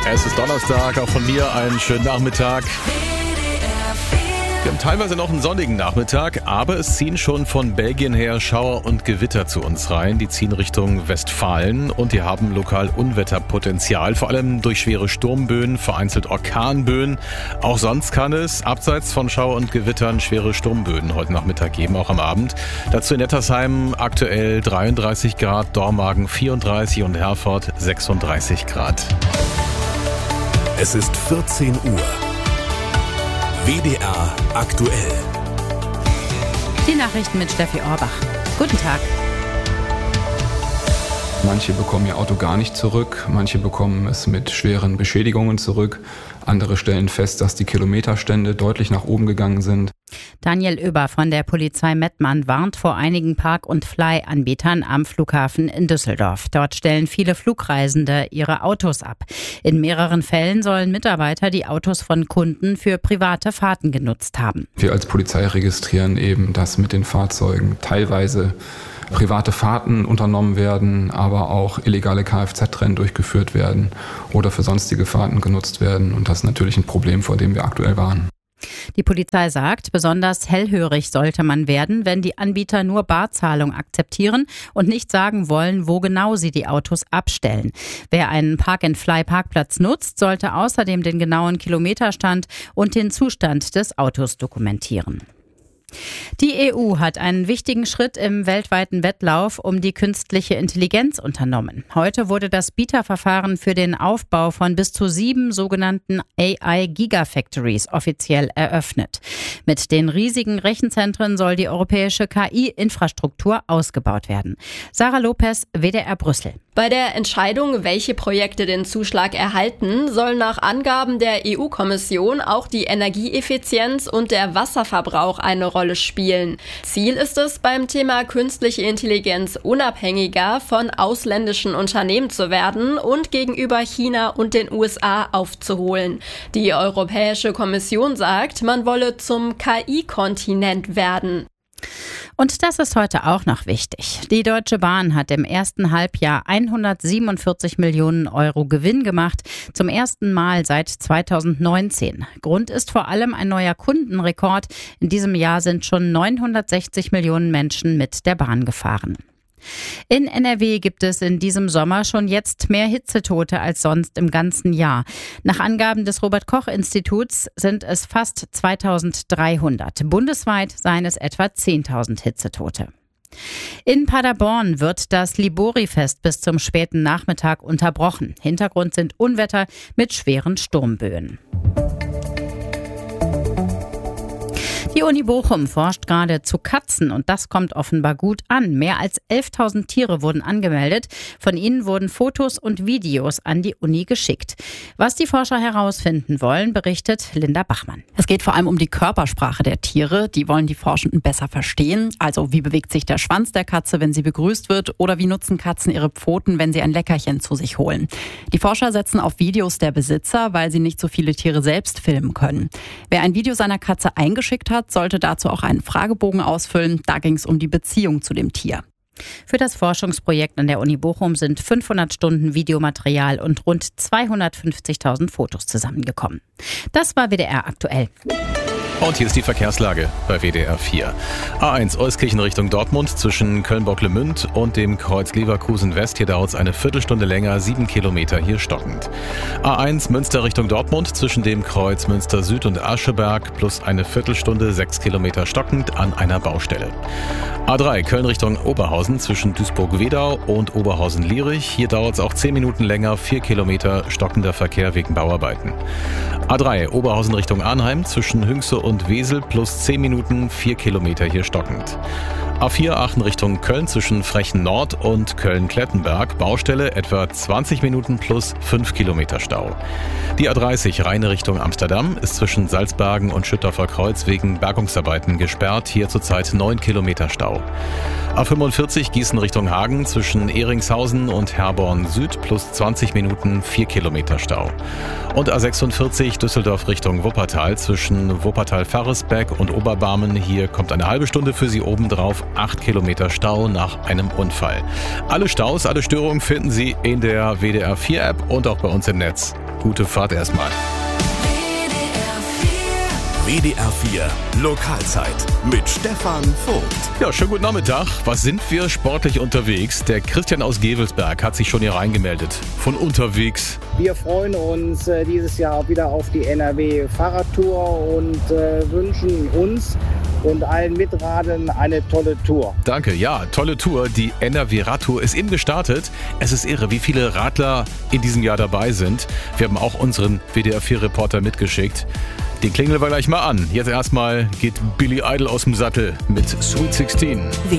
Es ist Donnerstag, auch von mir einen schönen Nachmittag. Wir haben teilweise noch einen sonnigen Nachmittag, aber es ziehen schon von Belgien her Schauer und Gewitter zu uns rein. Die ziehen Richtung Westfalen und die haben lokal Unwetterpotenzial, vor allem durch schwere Sturmböen, vereinzelt Orkanböen. Auch sonst kann es, abseits von Schauer und Gewittern, schwere Sturmböen heute Nachmittag geben, auch am Abend. Dazu in Nettersheim aktuell 33 Grad, Dormagen 34 und Herford 36 Grad. Es ist 14 Uhr. WDR aktuell. Die Nachrichten mit Steffi Orbach. Guten Tag. Manche bekommen ihr Auto gar nicht zurück, manche bekommen es mit schweren Beschädigungen zurück. Andere stellen fest, dass die Kilometerstände deutlich nach oben gegangen sind. Daniel Oeber von der Polizei Mettmann warnt vor einigen Park-and-Fly-Anbietern am Flughafen in Düsseldorf. Dort stellen viele Flugreisende ihre Autos ab. In mehreren Fällen sollen Mitarbeiter die Autos von Kunden für private Fahrten genutzt haben. Wir als Polizei registrieren eben, dass mit den Fahrzeugen teilweise private Fahrten unternommen werden, aber auch illegale Kfz-Rennen durchgeführt werden oder für sonstige Fahrten genutzt werden. Und das ist natürlich ein Problem, vor dem wir aktuell warnen. Die Polizei sagt, besonders hellhörig sollte man werden, wenn die Anbieter nur Barzahlung akzeptieren und nicht sagen wollen, wo genau sie die Autos abstellen. Wer einen Park-and-Fly-Parkplatz nutzt, sollte außerdem den genauen Kilometerstand und den Zustand des Autos dokumentieren. Die EU hat einen wichtigen Schritt im weltweiten Wettlauf um die künstliche Intelligenz unternommen. Heute wurde das Bieterverfahren für den Aufbau von bis zu 7 sogenannten AI-Gigafactories offiziell eröffnet. Mit den riesigen Rechenzentren soll die europäische KI-Infrastruktur ausgebaut werden. Sarah Lopez, WDR Brüssel. Bei der Entscheidung, welche Projekte den Zuschlag erhalten, soll nach Angaben der EU-Kommission auch die Energieeffizienz und der Wasserverbrauch eine Rolle spielen. Ziel ist es, beim Thema künstliche Intelligenz unabhängiger von ausländischen Unternehmen zu werden und gegenüber China und den USA aufzuholen. Die Europäische Kommission sagt, man wolle zum KI-Kontinent werden. Und das ist heute auch noch wichtig. Die Deutsche Bahn hat im ersten Halbjahr 147 Millionen Euro Gewinn gemacht, zum ersten Mal seit 2019. Grund ist vor allem ein neuer Kundenrekord. In diesem Jahr sind schon 960 Millionen Menschen mit der Bahn gefahren. In NRW gibt es in diesem Sommer schon jetzt mehr Hitzetote als sonst im ganzen Jahr. Nach Angaben des Robert-Koch-Instituts sind es fast 2300. Bundesweit seien es etwa 10.000 Hitzetote. In Paderborn wird das Libori-Fest bis zum späten Nachmittag unterbrochen. Hintergrund sind Unwetter mit schweren Sturmböen. Die Uni Bochum forscht gerade zu Katzen und das kommt offenbar gut an. Mehr als 11.000 Tiere wurden angemeldet. Von ihnen wurden Fotos und Videos an die Uni geschickt. Was die Forscher herausfinden wollen, berichtet Linda Bachmann. Es geht vor allem um die Körpersprache der Tiere. Die wollen die Forschenden besser verstehen. Also wie bewegt sich der Schwanz der Katze, wenn sie begrüßt wird? Oder wie nutzen Katzen ihre Pfoten, wenn sie ein Leckerchen zu sich holen? Die Forscher setzen auf Videos der Besitzer, weil sie nicht so viele Tiere selbst filmen können. Wer ein Video seiner Katze eingeschickt hat, sollte dazu auch einen Fragebogen ausfüllen. Da ging es um die Beziehung zu dem Tier. Für das Forschungsprojekt an der Uni Bochum sind 500 Stunden Videomaterial und rund 250.000 Fotos zusammengekommen. Das war WDR aktuell. Und hier ist die Verkehrslage bei WDR 4. A1 Euskirchen Richtung Dortmund zwischen Köln-Bocklemünd und dem Kreuz Leverkusen West. Hier dauert es eine Viertelstunde länger, 7 Kilometer hier stockend. A1 Münster Richtung Dortmund zwischen dem Kreuz Münster Süd und Ascheberg plus eine Viertelstunde, 6 Kilometer stockend an einer Baustelle. A3 Köln Richtung Oberhausen zwischen Duisburg-Wedau und Oberhausen-Lierich. Hier dauert es auch 10 Minuten länger, 4 Kilometer stockender Verkehr wegen Bauarbeiten. A3 Oberhausen Richtung Arnheim zwischen Hünxe und Wesel plus 10 Minuten, 4 Kilometer hier stockend. A4 Aachen Richtung Köln zwischen Frechen Nord und Köln-Klettenberg. Baustelle etwa 20 Minuten plus 5 Kilometer Stau. Die A30 Rheine Richtung Amsterdam ist zwischen Salzbergen und Schüttorfer Kreuz wegen Bergungsarbeiten gesperrt. Hier zurzeit 9 Kilometer Stau. A45 Gießen Richtung Hagen zwischen Ehringshausen und Herborn Süd plus 20 Minuten 4 Kilometer Stau. Und A46 Düsseldorf Richtung Wuppertal zwischen Wuppertal-Farresbeck und Oberbarmen. Hier kommt eine halbe Stunde für Sie obendrauf. 8 Kilometer Stau nach einem Unfall. Alle Staus, alle Störungen finden Sie in der WDR 4 App und auch bei uns im Netz. Gute Fahrt erstmal. WDR 4 Lokalzeit mit Stefan Vogt. Ja, schönen guten Nachmittag. Was sind wir sportlich unterwegs? Der Christian aus Gevelsberg hat sich schon hier reingemeldet. Von unterwegs. Wir freuen uns dieses Jahr auch wieder auf die NRW-Fahrradtour und wünschen uns und allen Mitradlern eine tolle Tour. Danke, ja, tolle Tour. Die NRW-Radtour ist eben gestartet. Es ist irre, wie viele Radler in diesem Jahr dabei sind. Wir haben auch unseren WDR 4-Reporter mitgeschickt. Den klingeln wir gleich mal an. Jetzt erstmal geht Billy Idol aus dem Sattel mit Sweet 16.